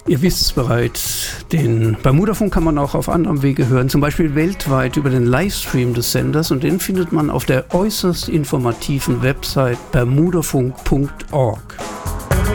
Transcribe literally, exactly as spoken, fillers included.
Ihr wisst es bereits, den Bermudafunk kann man auch auf anderem Wege hören, zum Beispiel weltweit über den Livestream des Senders, und den findet man auf der äußerst informativen Website bermudafunk punkt org.